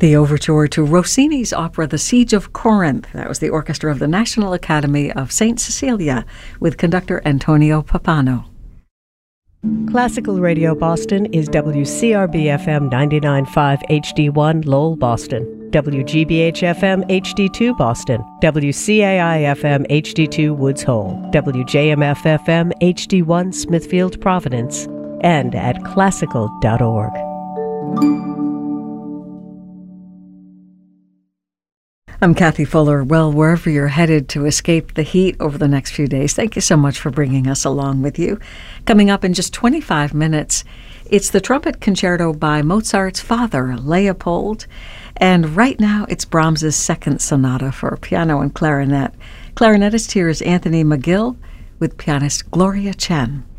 The overture to Rossini's opera The Siege of Corinth. That was the orchestra of the National Academy of St. Cecilia with conductor Antonio Pappano. Classical Radio Boston is WCRB-FM 99.5 HD1 Lowell, Boston, WGBH-FM HD2 Boston, WCAI-FM HD2 Woods Hole, WJMF-FM HD1 Smithfield, Providence, and at classical.org. I'm Kathy Fuller. Well, wherever you're headed to escape the heat over the next few days, thank you so much for bringing us along with you. Coming up in just 25 minutes, it's the trumpet concerto by Mozart's father, Leopold. And right now, it's Brahms's second sonata for piano and clarinet. Clarinetist here is Anthony McGill with pianist Gloria Chen.